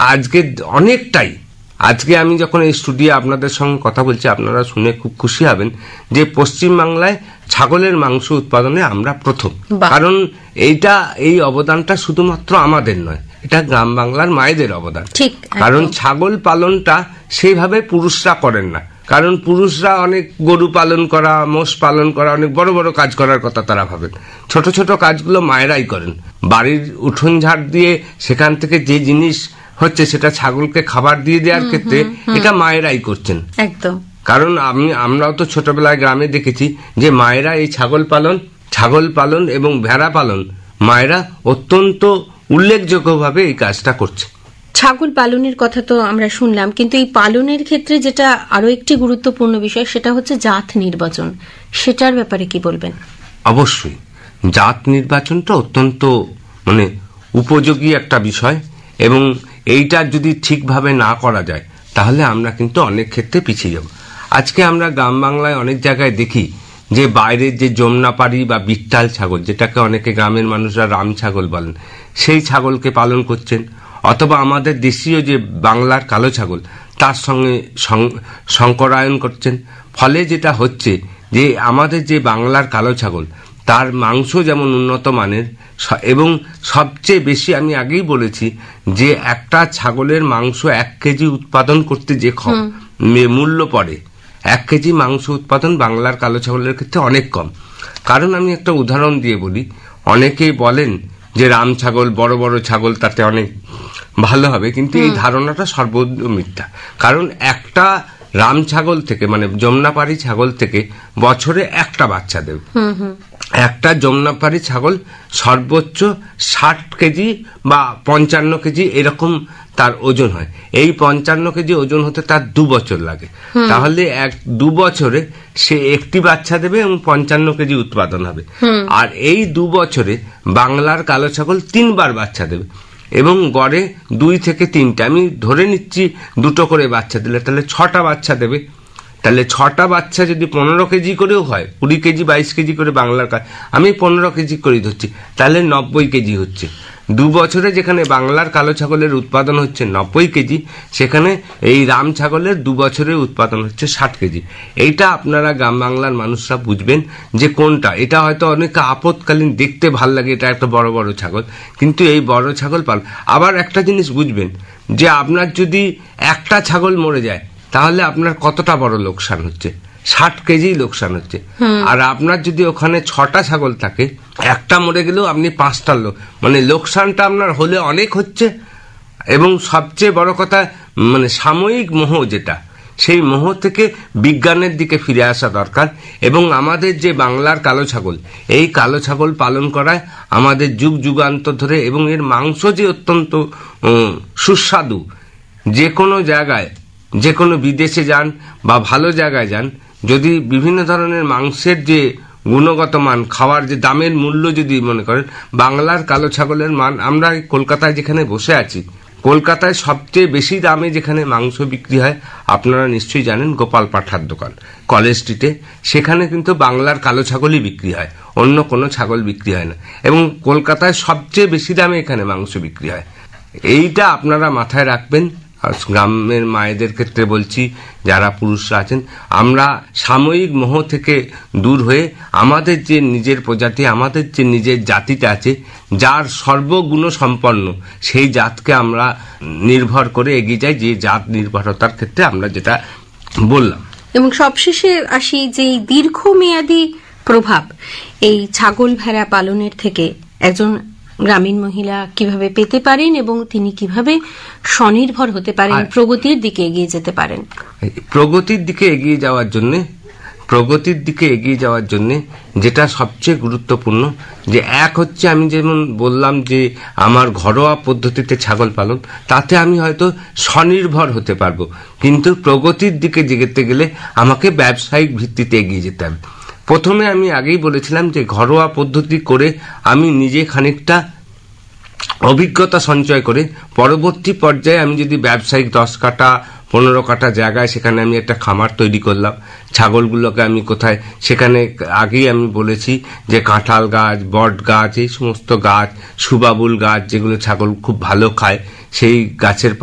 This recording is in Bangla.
আজকে অনেকটাই, আজকে আমি যখন এই স্টুডিও আপনাদের সঙ্গে কথা বলছি, আপনারা শুনে খুব খুশি হবেন যে পশ্চিমবাংলায় ছাগলের মাংস উৎপাদনে আমরা প্রথম। কারণ এই অবদানটা শুধুমাত্র আমাদের নয়, এটা গ্রাম বাংলার মায়েদের অবদান। কারণ ছাগল পালনটা সেইভাবে পুরুষরা করেন না, কারণ পুরুষরা অনেক গরু পালন করা, মোষ পালন করা, অনেক বড় বড় কাজ করার কথা তারা ভাবেন। ছোট ছোট কাজগুলো মায়েরাই করেন। বাড়ির উঠোন ঝাড় দিয়ে সেখান থেকে যে জিনিস হচ্ছে সেটা ছাগলকে খাবার দিয়ে দেওয়ার ক্ষেত্রে এটা মায়েরাই করছেন একদম। কারণ আমরাও তো ছোটবেলায় গ্রামে দেখেছি যে মায়েরা এই ছাগল পালন এবং ভেড়া পালন মায়েরা অত্যন্ত উল্লেখযোগ্যভাবে এই কাজটা করছে। ছাগল পালনের কথা তো আমরা শুনলাম, কিন্তু এই পালনের ক্ষেত্রে যেটা আরো একটি গুরুত্বপূর্ণ বিষয় সেটা হচ্ছে জাত নির্বাচন। সেটার ব্যাপারে কি বলবেন? অবশ্যই জাত নির্বাচনটা অত্যন্ত উপযোগী একটা বিষয়, এবং এইটা যদি ঠিকভাবে না করা যায় তাহলে আমরা কিন্তু অনেক ক্ষেত্রে পিছিয়ে যাব। আজকে আমরা গ্রাম বাংলায় অনেক জায়গায় দেখি যে বাইরের যে যমুনাপাড়ি বা বিট্টাল ছাগল, যেটাকে অনেকে গ্রামের মানুষরা রাম ছাগল বলেন, সেই ছাগলকে পালন করছেন, অথবা আমাদের দেশীয় যে বাংলার কালো ছাগল তার সঙ্গে সংকরায়ন করছেন। ফলে যেটা হচ্ছে যে আমাদের যে বাংলার কালো ছাগল তার মাংস যেমন উন্নত মানের, এবং সবচেয়ে বেশি আমি আগেই বলেছি যে একটা ছাগলের মাংস 1 কেজি উৎপাদন করতে যে মূল্য পড়ে, 1 কেজি মাংস উৎপাদন বাংলার কালো ছাগলের ক্ষেত্রে অনেক কম। কারণ আমি একটা উদাহরণ দিয়ে বলি, অনেকেই বলেন যে রাম ছাগল, বড় বড় ছাগল, তাতে অনেক ভালো হবে, কিন্তু এই ধারণাটা সর্বত্র মিথ্যা। কারণ একটা রাম ছাগল থেকে যমুনাপাড়ি ছাগল থেকে বছরে একটা বাচ্চা দেবে। একটা যমুনাপাড়ি ছাগল সর্বোচ্চ 60 কেজি বা 55 কেজি এরকম তার ওজন হয়। এই 55 কেজি ওজন হতে তার 2 বছর লাগে। তাহলে 2 বছরে সে একটি বাচ্চা দেবে এবং 55 কেজি উৎপাদন হবে। আর এই 2 বছরে বাংলার কালো ছাগল 3 বার বাচ্চা দেবে, এবং গড়ে 2 থেকে 3টা, আমি ধরে নিচ্ছি 2টো করে বাচ্চা দিলে তাহলে 6টা বাচ্চা দেবে। তাহলে 6টা বাচ্চা যদি 15 কেজি করেও হয়, 20 কেজি 22 কেজি করে বাংলার আমি 15 কেজি করে ধরছি, তাহলে 90 কেজি হচ্ছে। 2 বছরে যেখানে বাংলার কালো ছাগলের উৎপাদন হচ্ছে 90 কেজি, সেখানে এই রাম ছাগলের 2 বছরে উৎপাদন হচ্ছে 60 কেজি। এইটা আপনারা গ্রাম বাংলার মানুষরা বুঝবেন যে কোনটা। এটা হয়তো অনেক আপৎকালীন দেখতে ভাল লাগে, এটা একটা বড় বড় ছাগল, কিন্তু এই বড় ছাগল আবার একটা জিনিস বুঝবেন যে আপনার যদি একটা ছাগল মরে যায় তাহলে আপনার কতটা বড় লোকসান হচ্ছে, 60 কেজি লোকসান হচ্ছে। আর আপনার যদি ওখানে 6টা ছাগল থাকে, একটা মরে গেলেও আপনি 5টা লোকসানটা আপনার হলে অনেক হচ্ছে। এবং সবচেয়ে বড় কথা সাময়িক মোহ, যেটা সেই মোহ থেকে বিজ্ঞানের দিকে ফিরে আসা দরকার। এবং আমাদের যে বাংলার কালো ছাগল, এই কালো ছাগল পালন করায় আমাদের যুগ যুগান্তর ধরে, এবং এর মাংস যে অত্যন্ত সুস্বাদু, যে কোনো জায়গায়, যে কোনো বিদেশে যান বা ভালো জায়গায় যান, যদি বিভিন্ন ধরনের মাংসের যে গুণগত মান, খাওয়ার যে দামের মূল্য যদি মনে করেন, বাংলার কালো ছাগলের মান, আমরা কলকাতায় যেখানে বসে আছি, কলকাতায় সবচেয়ে বেশি দামে যেখানে মাংস বিক্রি হয় আপনারা নিশ্চয়ই জানেন, গোপাল পাঠার দোকান কলেজ স্ট্রিটে, সেখানে কিন্তু বাংলার কালো ছাগলই বিক্রি হয়, অন্য কোনো ছাগল বিক্রি হয় না। এবং কলকাতায় সবচেয়ে বেশি দামে এখানে মাংস বিক্রি হয়। এইটা আপনারা মাথায় রাখবেন। গ্রামের মায়েদের ক্ষেত্রে বলছি, যারা পুরুষরা আছেন, আমরা সাময়িক মোহ থেকে দূর হয়ে আমাদের যে নিজের প্রজাতি, আমাদের যে নিজের জাতিটা আছে, যার সর্বগুণ সম্পন্ন, সেই জাতকে আমরা নির্ভর করে এগিয়ে যাই, যে জাত নির্ভরতার ক্ষেত্রে আমরা যেটা বললাম। এবং সবশেষে আসি যে দীর্ঘমেয়াদী প্রভাব এই ছাগল ভেড়া পালনের থেকে একজন গ্রামীণ মহিলা কিভাবে পেতে পারেন, এবং তিনি কিভাবে স্বনির্ভর হতে পারেন, প্রগতির দিকে এগিয়ে যেতে পারেন। প্রগতির দিকে এগিয়ে যাওয়ার জন্য যেটা সবচেয়ে গুরুত্বপূর্ণ, যে এক হচ্ছে, আমি যেমন বললাম যে আমার ঘরোয়া পদ্ধতিতে ছাগল পালন, তাতে আমি হয়তো স্বনির্ভর হতে পারবো, কিন্তু প্রগতির দিকে যেতে গেলে আমাকে ব্যবসায়িক ভিত্তিতে এগিয়ে যেতে হবে। প্রথমে আমি আগেই বলেছিলাম যে ঘরোয়া পদ্ধতি করে আমি নিজে খানিকটা অভিজ্ঞতা সঞ্চয় করে পরবর্তী পর্যায়ে আমি যদি ব্যবসায়িক 10 কাঠা 15 কাঠা জায়গায় সেখানে আমি একটা খামার তৈরি করলাম, ছাগলগুলোকে আমি কোথায়, সেখানে আগেই আমি বলেছি যে কাঁঠাল গাছ, বট গাছ, এই সমস্ত গাছ, সুবাবুল গাছ, যেগুলো ছাগল খুব ভালো খায়, সেই গাছের